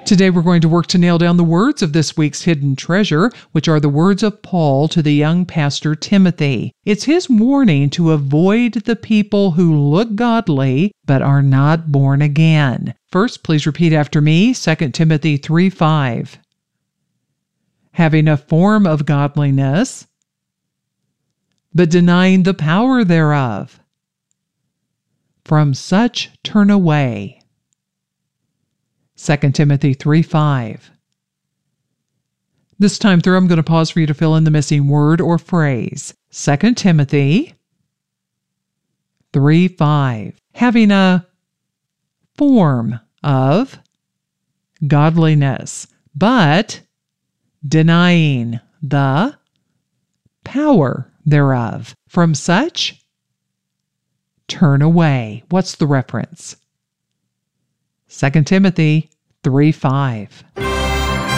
Today we're going to work to nail down the words of this week's hidden treasure, which are the words of Paul to the young pastor Timothy. It's his warning to avoid the people who look godly but are not born again. First, please repeat after me, 2 Timothy 3:5. Having a form of godliness, but denying the power thereof. From such turn away. 2 Timothy 3:5. This time through, I'm going to pause for you to fill in the missing word or phrase. 2 Timothy 3:5. Having a form of godliness, but denying the power thereof. From such, turn away. What's the reference? 2 Timothy 3:5.